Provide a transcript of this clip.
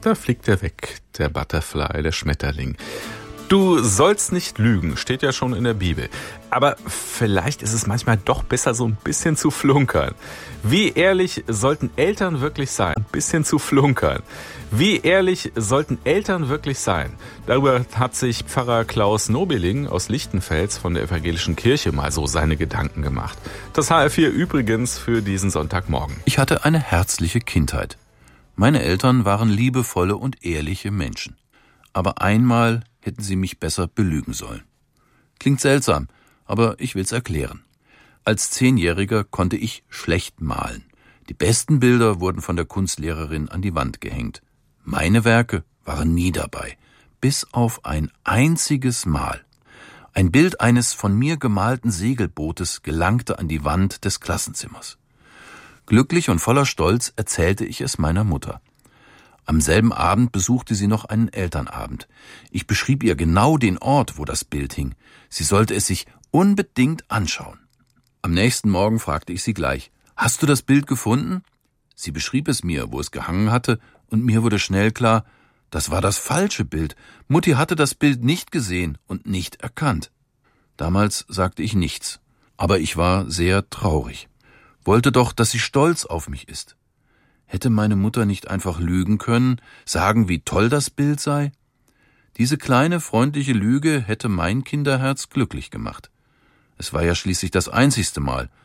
Da fliegt er weg, der Butterfly, der Schmetterling. Du sollst nicht lügen, steht ja schon in der Bibel. Aber vielleicht ist es manchmal doch besser, so ein bisschen zu flunkern. Wie ehrlich sollten Eltern wirklich sein? Ein bisschen zu flunkern. Wie ehrlich sollten Eltern wirklich sein? Darüber hat sich Pfarrer Klaus Nobeling aus Lichtenfels von der Evangelischen Kirche mal so seine Gedanken gemacht. Das HR4 übrigens für diesen Sonntagmorgen. Ich hatte eine herzliche Kindheit. Meine Eltern waren liebevolle und ehrliche Menschen. Aber einmal hätten sie mich besser belügen sollen. Klingt seltsam, aber ich will's erklären. Als 10-Jähriger konnte ich schlecht malen. Die besten Bilder wurden von der Kunstlehrerin an die Wand gehängt. Meine Werke waren nie dabei, bis auf ein einziges Mal. Ein Bild eines von mir gemalten Segelbootes gelangte an die Wand des Klassenzimmers. Glücklich und voller Stolz erzählte ich es meiner Mutter. Am selben Abend besuchte sie noch einen Elternabend. Ich beschrieb ihr genau den Ort, wo das Bild hing. Sie sollte es sich unbedingt anschauen. Am nächsten Morgen fragte ich sie gleich: »Hast du das Bild gefunden?« Sie beschrieb es mir, wo es gehangen hatte, und mir wurde schnell klar, das war das falsche Bild. Mutti hatte das Bild nicht gesehen und nicht erkannt. Damals sagte ich nichts, aber ich war sehr traurig. Wollte doch, dass sie stolz auf mich ist. Hätte meine Mutter nicht einfach lügen können, sagen, wie toll das Bild sei? Diese kleine, freundliche Lüge hätte mein Kinderherz glücklich gemacht. Es war ja schließlich das einzigste Mal,